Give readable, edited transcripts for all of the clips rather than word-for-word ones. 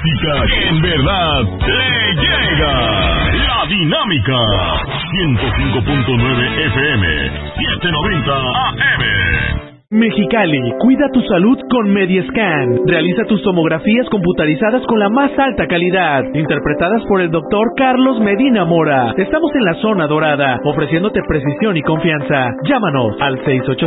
música que en verdad le llega. La Dinámica. 105.9 FM, 790 AM. Mexicali, cuida tu salud con Mediescan. Realiza tus tomografías computarizadas con la más alta calidad, interpretadas por el doctor Carlos Medina Mora. Estamos en la zona dorada, ofreciéndote precisión y confianza. Llámanos al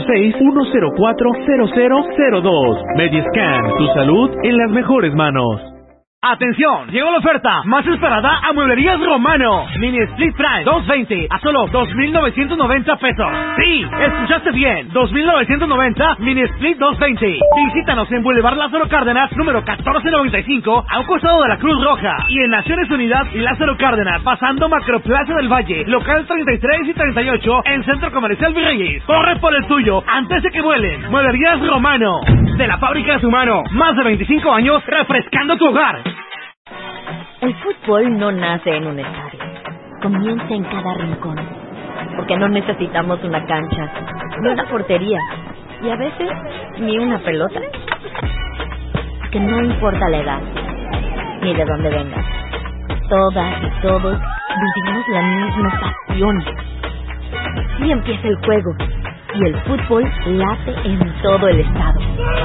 686-104-0002. Mediescan, tu salud en las mejores manos. ¡Atención! Llegó la oferta más esperada a Mueblerías Romano. Mini Split Prime 220 a solo 2,990 pesos. Sí, escuchaste bien. 2,990 Mini Split 220. Visítanos en Boulevard Lázaro Cárdenas, número 1495, a un costado de la Cruz Roja. Y en Naciones Unidas y Lázaro Cárdenas, pasando Macroplaza del Valle, local 33 y 38, en Centro Comercial Virreyes. Corre por el tuyo antes de que vuelen. Mueblerías Romano, de la fábrica de su mano. Más de 25 años refrescando tu hogar. El fútbol no nace en un estadio, comienza en cada rincón, porque no necesitamos una cancha, ni una portería, y a veces ni una pelota. Que no importa la edad, ni de dónde vengas, todas y todos vivimos la misma pasión. Así empieza el juego, y el fútbol late en todo el estado.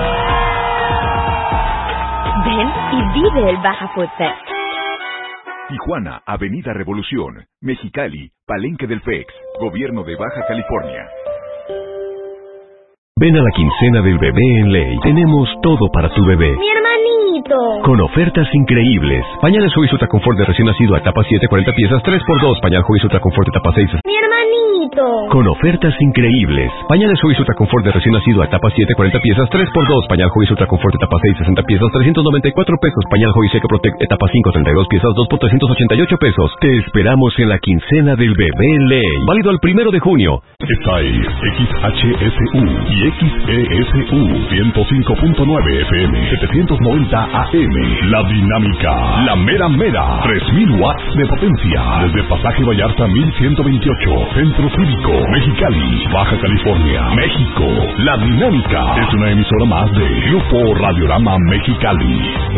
Ven y vive el Baja Food Fest. Tijuana, Avenida Revolución. Mexicali, Palenque del FEX, Gobierno de Baja California. Ven a la quincena del bebé en Ley. Tenemos todo para tu bebé. ¡Mi hermanito! Con ofertas increíbles. Pañales Huggies Ultra Confort de recién nacido a etapa 7, 40 piezas, 3x2. Pañal Huggies Ultra Confort etapa 6. ¡Mi hermanito! Con ofertas increíbles. Pañales Huggies Ultra Confort de recién nacido a etapa 7, 40 piezas, 3x2. Pañal Huggies Ultra Confort etapa 6, 60 piezas, 394 pesos. Pañal Huggies Seco Protect etapa 5, 32 piezas, 2 por 388 pesos. Te esperamos en la quincena del bebé en Ley. Válido el 1 de junio. Esta es XHSU y XESU 105.9 FM, 790 AM. La Dinámica, la mera mera, 3000 watts de potencia. Desde Pasaje Vallarta 1128, Centro Cívico, Mexicali, Baja California, México. La Dinámica es una emisora más de Grupo Radiorama Mexicali.